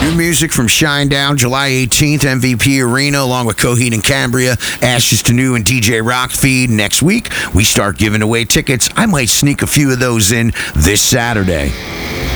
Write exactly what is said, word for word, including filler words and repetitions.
New music from Shinedown, July eighteenth, M V P Arena, along with Coheed and Cambria, Ashes to New, and D J Rock Feed. Next week, we start giving away tickets. I might sneak a few of those in this Saturday.